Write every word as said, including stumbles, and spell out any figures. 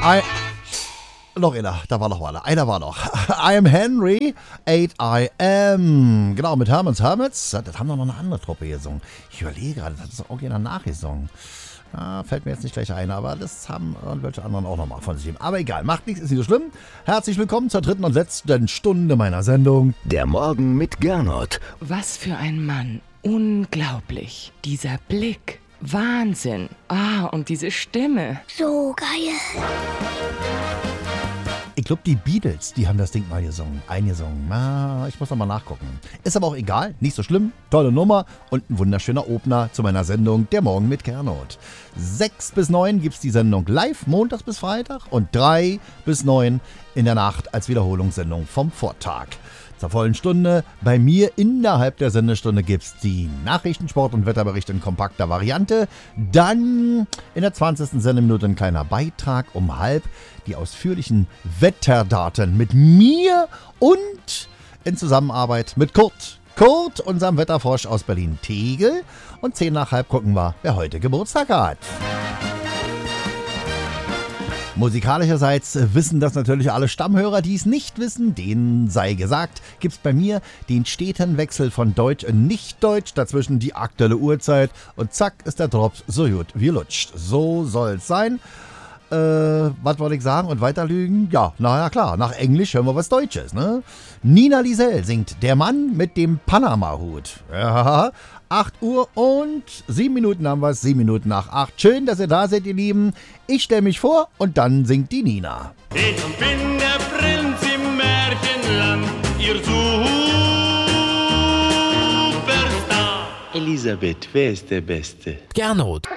I... Noch einer, da war noch einer. Einer war noch. I am Henry, eight I am. Genau, mit Herman's Hermits. Das haben doch noch eine andere Truppe gesungen. Ich überlege gerade, das ist auch jeder nachgesungen. Ah, fällt mir jetzt nicht gleich ein, aber das haben irgendwelche anderen auch nochmal von sich gegeben. Aber egal, macht nichts, ist nicht so schlimm. Herzlich willkommen zur dritten und letzten Stunde meiner Sendung. Der Morgen mit Gernot. Was für ein Mann. Unglaublich. Dieser Blick. Wahnsinn. Ah, und diese Stimme. So geil. Ich glaube, die Beatles, die haben das Ding mal gesungen, eingesungen. Ah, ich muss noch mal nachgucken. Ist aber auch egal, nicht so schlimm. Tolle Nummer und ein wunderschöner Opener zu meiner Sendung Der Morgen mit Gernot. sechs bis neun gibt es die Sendung live, montags bis Freitag. Und drei bis neun in der Nacht als Wiederholungssendung vom Vortag. Zur vollen Stunde. Bei mir innerhalb der Sendestunde gibt es die Nachrichten, Sport und Wetterbericht in kompakter Variante. Dann in der zwanzigsten Sendeminute ein kleiner Beitrag um halb. Die ausführlichen Wetterdaten mit mir und in Zusammenarbeit mit Kurt. Kurt, unserem Wetterfrosch aus Berlin-Tegel. Und zehn nach halb gucken wir, wer heute Geburtstag hat. Musikalischerseits wissen das natürlich alle Stammhörer, die es nicht wissen, denen sei gesagt, gibt's bei mir den steten Wechsel von Deutsch und Nicht-Deutsch, dazwischen die aktuelle Uhrzeit und zack ist der Drops so gut wie lutscht. So soll's sein. Äh, was wollte ich sagen und weiter lügen? Ja, naja klar, nach Englisch hören wir was Deutsches, ne? Nina Liesel singt Der Mann mit dem Panama-Hut. Ja, acht Uhr und sieben Minuten haben wir es, sieben Minuten nach acht. Schön, dass ihr da seid, ihr Lieben. Ich stelle mich vor und dann singt die Nina. Ich bin der Prinz im Märchenland, ihr Superstar. Elisabeth, wer ist der Beste? Gernot.